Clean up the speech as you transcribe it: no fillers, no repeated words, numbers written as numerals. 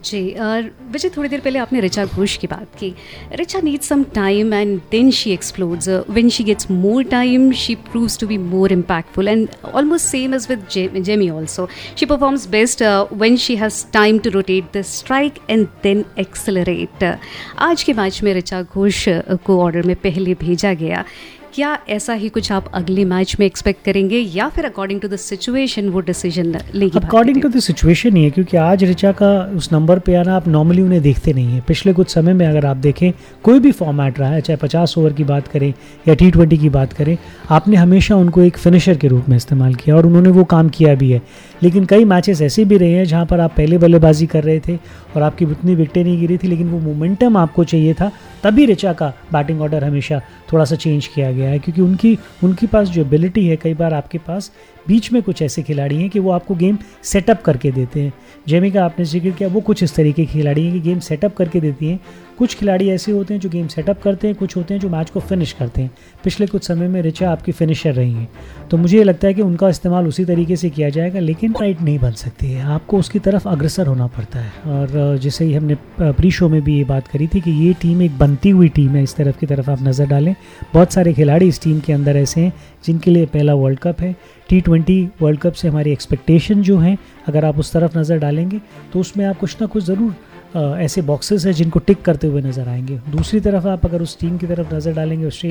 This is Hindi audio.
जी विजय, थोड़ी देर पहले आपने ऋचा घोष की बात की. Richa needs some time and then she explodes. When she gets more time she proves to be more impactful and almost same as with Jamie also. She performs best when she has time to rotate the strike and then accelerate. आज के मैच में ऋचा घोष को ऑर्डर में पहले भेजा गया. क्या ऐसा ही कुछ आप अगले मैच में एक्सपेक्ट करेंगे या फिर अकॉर्डिंग टू द सिचुएशन वो डिसीजन लेगी? अकॉर्डिंग टू द सिचुएशन ही है, क्योंकि आज ऋचा का उस नंबर पे आना आप नॉर्मली उन्हें देखते नहीं हैं. पिछले कुछ समय में अगर आप देखें कोई भी फॉर्मेट रहा है, चाहे 50 ओवर की बात करें या T20 की बात करें, आपने हमेशा उनको एक फिनिशर के रूप में इस्तेमाल किया और उन्होंने वो काम किया भी है. लेकिन कई मैचेस ऐसे भी रहे हैं जहाँ पर आप पहले बल्लेबाजी कर रहे थे और आपकी उतनी विकेटें नहीं गिरी थी, लेकिन वो मोमेंटम आपको चाहिए था, तभी ऋचा का बैटिंग ऑर्डर हमेशा थोड़ा सा चेंज किया गया है. क्योंकि उनके पास जो एबिलिटी है, कई बार आपके पास बीच में कुछ ऐसे खिलाड़ी हैं कि वो आपको गेम सेटअप करके देते हैं. जेमी का आपने जिक्र किया, वो कुछ इस तरीके के खिलाड़ी हैं कि गेम सेटअप करके देती हैं. कुछ खिलाड़ी ऐसे होते हैं जो गेम सेटअप करते हैं, कुछ होते हैं जो मैच को फिनिश करते हैं. पिछले कुछ समय में ऋचा आपकी फिनिशर रही हैं, तो मुझे ये लगता है कि उनका इस्तेमाल उसी तरीके से किया जाएगा. लेकिन राइट नहीं बन सकती है, आपको उसकी तरफ अग्रसर होना पड़ता है. और जैसे ही हमने प्री शो में भी ये बात करी थी कि ये टीम एक बनती हुई टीम है, इस तरफ की तरफ आप नज़र डालें. बहुत सारे खिलाड़ी इस टीम के अंदर ऐसे हैं जिनके लिए पहला वर्ल्ड कप है. T20 वर्ल्ड कप से हमारी एक्सपेक्टेशन जो हैं, अगर आप उस तरफ नज़र डालेंगे तो उसमें आप कुछ ना कुछ ज़रूर ऐसे बॉक्सेस हैं जिनको टिक करते हुए नज़र आएंगे. दूसरी तरफ आप अगर उस टीम की तरफ नज़र डालेंगे, ऑस्ट्रेलिया